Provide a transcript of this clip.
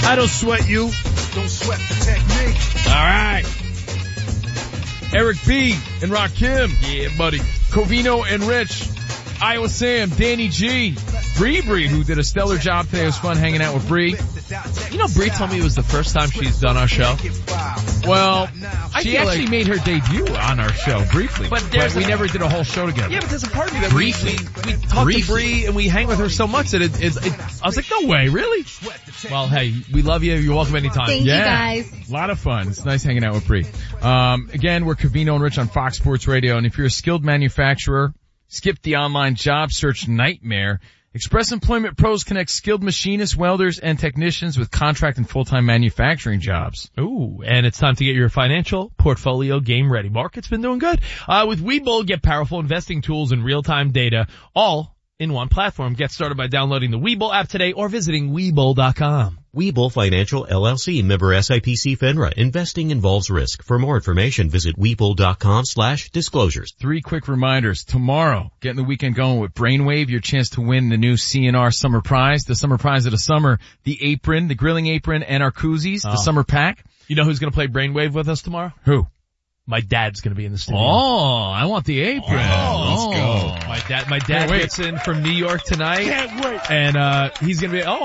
I don't sweat you. Don't sweat the technique. All right. Eric B. and Rakim. Yeah, buddy. Covino and Rich. Iowa Sam. Danny G. Bree, who did a stellar job today. It was fun hanging out with Bree. You know, Bree told me it was the first time she's done our show. Well, she actually made her debut on our show briefly, but we never did a whole show together. Yeah, but there's a part of me that Briefly. we talk to Bree and we hang with her so much that I was like, no way, really? Well, hey, we love you. You're welcome anytime. Thank you guys. A lot of fun. It's nice hanging out with Bree. Again, we're Covino and Rich on Fox Sports Radio, and if you're a skilled manufacturer, skip the online job search nightmare. Express Employment Pros connects skilled machinists, welders, and technicians with contract and full-time manufacturing jobs. Ooh, and it's time to get your financial portfolio game ready. Market's been doing good. With Webull, get powerful investing tools and real-time data all in one platform. Get started by downloading the Webull app today or visiting Webull.com. Webull Financial LLC, member SIPC FINRA. Investing involves risk. For more information, visit Webull.com/disclosures. 3 quick reminders. Tomorrow, getting the weekend going with Brainwave, your chance to win the new CNR Summer Prize. The Summer Prize of the summer, the apron, the grilling apron, and our koozies, the summer pack. You know who's going to play Brainwave with us tomorrow? Who? My dad's going to be in the studio. Oh, I want the apron. Let's go. My dad gets in from New York tonight. Can't wait. And, he's going to be,